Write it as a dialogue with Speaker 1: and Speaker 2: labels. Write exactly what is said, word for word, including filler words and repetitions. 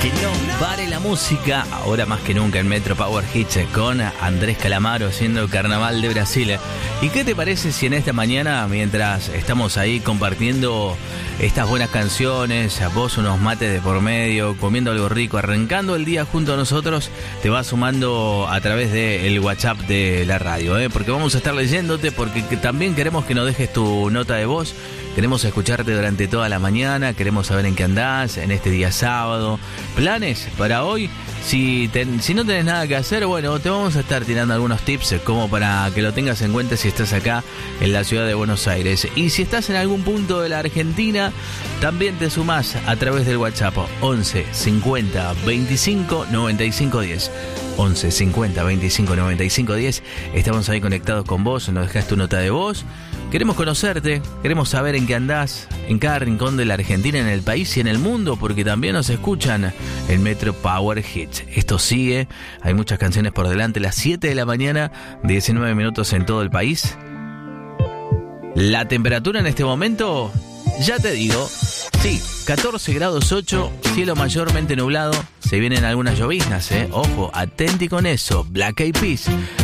Speaker 1: Que no pare la música, ahora más que nunca en Metro Power Hits con Andrés Calamaro haciendo Carnaval de Brasil. ¿Y qué te parece si en esta mañana, mientras estamos ahí compartiendo estas buenas canciones, vos unos mates de por medio, comiendo algo rico, arrancando el día junto a nosotros, te vas sumando a través del WhatsApp de la radio, ¿eh? Porque vamos a estar leyéndote, porque también queremos que nos dejes tu nota de voz. Queremos escucharte durante toda la mañana, queremos saber en qué andás en este día sábado. ¿Planes para hoy? Si, ten, si no tenés nada que hacer, bueno, te vamos a estar tirando algunos tips como para que lo tengas en cuenta si estás acá en la ciudad de Buenos Aires. Y si estás en algún punto de la Argentina, también te sumás a través del WhatsApp once cincuenta veinticinco noventa y cinco diez. once cincuenta veinticinco noventa y cinco diez. Estamos ahí conectados con vos, nos dejás tu nota de voz. Queremos conocerte, queremos saber en qué andás, en cada rincón de la Argentina, en el país y en el mundo, porque también nos escuchan en Metro Power Hits. Esto sigue, hay muchas canciones por delante, las siete de la mañana, diecinueve minutos en todo el país. La temperatura en este momento, ya te digo, sí, catorce grados ocho, cielo mayormente nublado, se vienen algunas lloviznas, eh, ojo, atenti con eso, Black Eyed Peas.